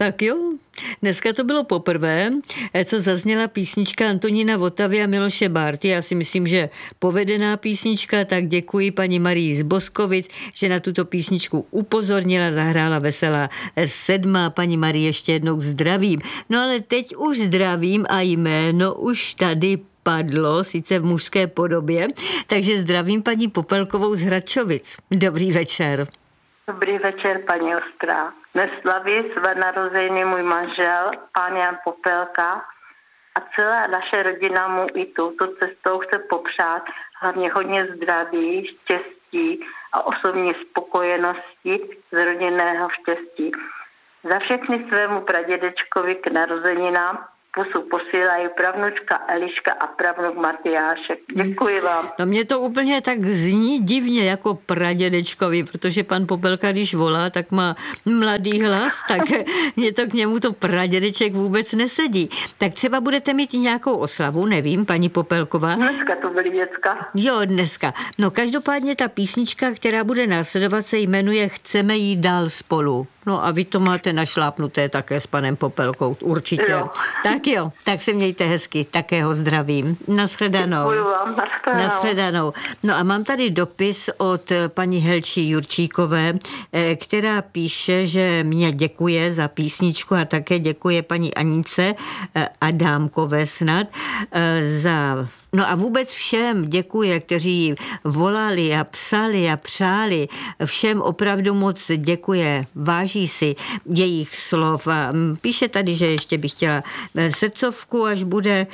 Tak jo, dneska to bylo poprvé, co zazněla písnička Antonína Votavy a Miloše Bárty. Já si myslím, že povedená písnička, tak děkuji paní Marii z Boskovic, že na tuto písničku upozornila, zahrála Veselá sedma. Paní Marii ještě jednou zdravím. No ale teď už zdravím a jméno už tady padlo, sice v mužské podobě, takže zdravím paní Popelkovou z Hradčovic. Dobrý večer. Dobrý večer, paní Ostrá. Dnes slaví své narozeniny můj manžel, pán Jan Popelka, a celá naše rodina mu i touto cestou chce popřát hlavně hodně zdraví, štěstí a osobní spokojenosti z rodinného štěstí. Za všechny svému pradědečkovi k narozeninám pusu posílají pravnučka Eliška a pravnuk Matyášek. Děkuji vám. No mě to úplně tak zní divně jako pradědečkovi, protože pan Popelka, když volá, tak má mladý hlas, tak mě to k němu to pradědeček vůbec nesedí. Tak třeba budete mít nějakou oslavu, nevím, paní Popelková. Dneska to byly děcka. Jo, dneska. No každopádně ta písnička, která bude následovat, se jmenuje Chceme jít dál spolu. No a vy to máte našlápnuté také s panem Popelkou, určitě. Jo. Tak jo, tak se mějte hezky, také ho zdravím. Nashledanou. Děkuji vám, nashledanou. No a mám tady dopis od paní Helči Jurčíkové, která píše, že mě děkuje za písničku a také děkuje paní Anice Adámkové snad za... No a vůbec všem děkuje, kteří volali a psali a přáli. Všem opravdu moc děkuje. Váží si jejich slov. A píše tady, že ještě bych chtěla srdcovku, až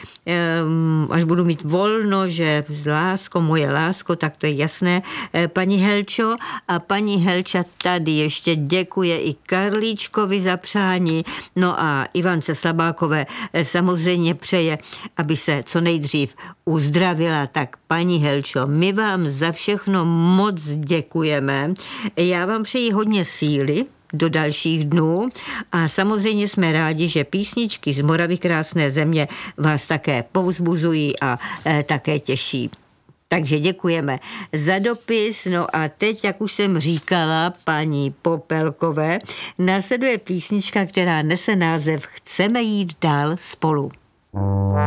budu mít volno, že lásko, moje lásko, tak to je jasné, paní Helčo. A paní Helča tady ještě děkuje i Karlíčkovi za přání. No a Ivance Slabákové samozřejmě přeje, aby se co nejdřív uzdravila. Tak paní Helčo, my vám za všechno moc děkujeme. Já vám přeji hodně síly do dalších dnů a samozřejmě jsme rádi, že písničky z Moravy krásné země vás také povzbuzují a také těší. Takže děkujeme za dopis. No a teď, jak už jsem říkala paní Popelkové, následuje písnička, která nese název Chceme jít dál spolu.